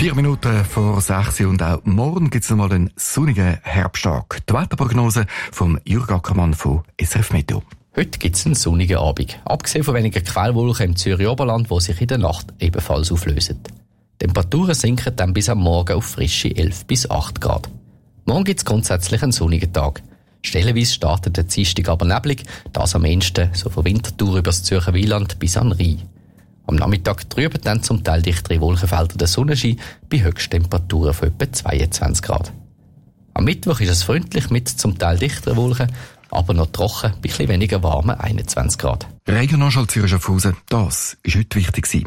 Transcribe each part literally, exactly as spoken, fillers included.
Vier Minuten vor sechs und auch morgen gibt es nochmal einen sonnigen Herbsttag. Die Wetterprognose vom Jürg Ackermann von S R F Meteo. Heute gibt es einen sonnigen Abend. Abgesehen von wenigen Quellwolken im Zürich Oberland, die sich in der Nacht ebenfalls auflösen. Die Temperaturen sinken dann bis am Morgen auf frische elf bis acht Grad. Morgen gibt es grundsätzlich einen sonnigen Tag. Stellenweise startet der Dienstag aber neblig, das am ehesten so von Winterthur über das Zürcher Wieland bis an den Rhein. Am Nachmittag trüben dann zum Teil dichtere Wolkenfelder der Sonnenschein bei Höchsttemperaturen von etwa zweiundzwanzig Grad. Am Mittwoch ist es freundlich mit zum Teil dichteren Wolken, aber noch trocken, bei etwas weniger warmen einundzwanzig Grad. Regionalschall Zürich Schaffhausen, das war heute wichtig gewesen.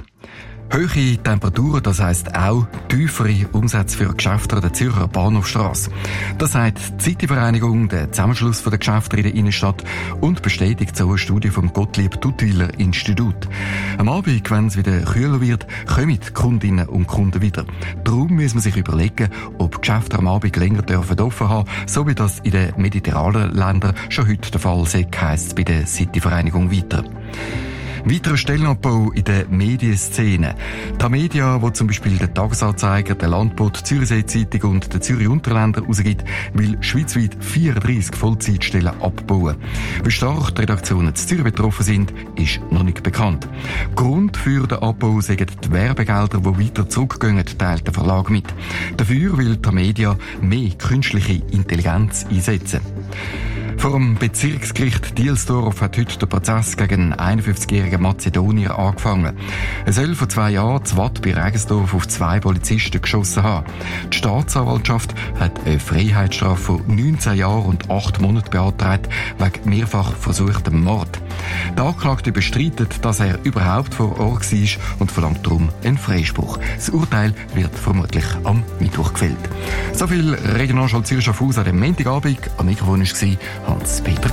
Hohe Temperaturen, das heisst auch tiefere Umsätze für Geschäfte an der Zürcher Bahnhofstrasse. Das sagt die City-Vereinigung, der Zusammenschluss der Geschäfte in der Innenstadt, und bestätigt so eine Studie vom Gottlieb-Duttweiler-Institut. Am Abend, wenn es wieder kühler wird, kommen die Kundinnen und Kunden wieder. Darum muss man sich überlegen, ob Geschäfte am Abend länger dürfen offen haben, so wie das in den mediterranen Ländern schon heute der Fall ist, heisst es bei der City-Vereinigung weiter. Weiterer Stellenabbau in der Medienszene. Die Tamedia, die zum Beispiel den Tagesanzeiger, den Landbot, die Zürichsee-Zeitung und den Zürich Unterländer rausgibt, will schweizweit vierunddreissig Vollzeitstellen abbauen. Wie stark die Redaktionen in Zürich betroffen sind, ist noch nicht bekannt. Grund für den Abbau sind die Werbegelder, die weiter zurückgehen, teilt der Verlag mit. Dafür will die Tamedia mehr künstliche Intelligenz einsetzen. Vor dem Bezirksgericht Dielsdorf hat heute der Prozess gegen einen einundfünfzigjährigen Mazedonier angefangen. Er soll vor zwei Jahren zu Watt bei Regensdorf auf zwei Polizisten geschossen haben. Die Staatsanwaltschaft hat eine Freiheitsstrafe von neunzehn Jahren und acht Monaten beantragt, wegen mehrfach versuchtem Mord. Der Anklagte bestreitet, dass er überhaupt vor Ort war und verlangt darum einen Freispruch. Das Urteil wird vermutlich am Mittwoch gefällt. So viel Regionalschall Zürich Schaffhausen an dem Montagabend. Am Mikrofon war Hans-Peter